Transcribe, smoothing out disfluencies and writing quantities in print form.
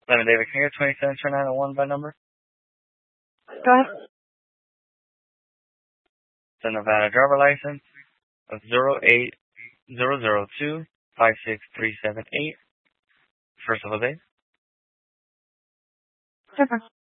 Lemon David, can you get 27 by number? Go ahead. The Nevada driver license of 08002-56378. First of all, day. Sure.